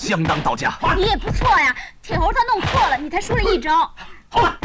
相当到家。 你也不错呀，铁猴他弄错了，你才输了1招。 好了，